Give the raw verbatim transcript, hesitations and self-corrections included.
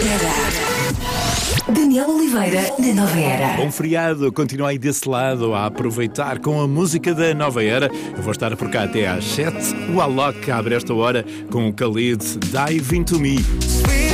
Era. Daniel Oliveira, na Nova Era. Bom feriado, continua aí desse lado a aproveitar com a música da Nova Era. Eu vou estar por cá até às sete. O Alok abre esta hora com o Khalid, Dive Into Me.